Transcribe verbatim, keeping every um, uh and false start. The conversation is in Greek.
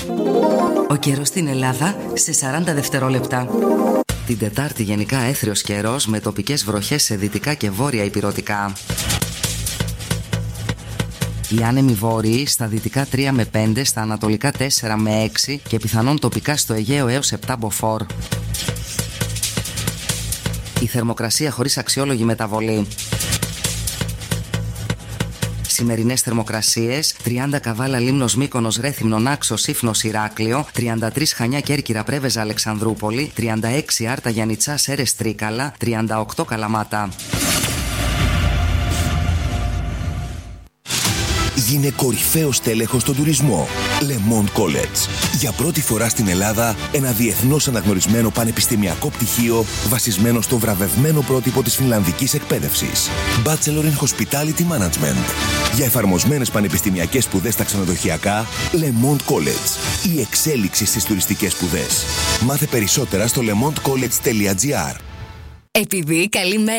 Ο καιρός στην Ελλάδα σε σαράντα δευτερόλεπτα. Την Τετάρτη γενικά έθριος καιρός με τοπικές βροχές σε δυτικά και βόρεια ηπειρωτικά. Οι άνεμοι βόρειοι στα δυτικά τρία με πέντε, στα ανατολικά τέσσερα με έξι και πιθανόν τοπικά στο Αιγαίο έως επτά μποφόρ. Η θερμοκρασία χωρίς αξιόλογη μεταβολή. Σημερινές θερμοκρασίες: τριάντα Καβάλα, Λίμνος, Μύκονος, Ρέθυμνο, Νάξος, Ήφνος, Ηράκλειο, τριάντα τρία Χανιά, Κέρκυρα, Πρέβεζα, Αλεξανδρούπολη, τριάντα έξι Άρτα, Γιαννιτσά, Σέρες, Τρίκαλα, τριάντα οκτώ Καλαμάτα. Γίνε κορυφαίος τέλεχος στον τουρισμό. Le Monde College. Για πρώτη φορά στην Ελλάδα, ένα διεθνώς αναγνωρισμένο πανεπιστημιακό πτυχίο βασισμένο στο βραβευμένο πρότυπο της φινλανδικής εκπαίδευσης. Bachelor in Hospitality Management. Για εφαρμοσμένες πανεπιστημιακές σπουδές στα ξενοδοχειακά, Le Monde College. Η εξέλιξη στις τουριστικές σπουδές. Μάθε περισσότερα στο lemondcollege τελεία gr. Επειδή καλή μέρα.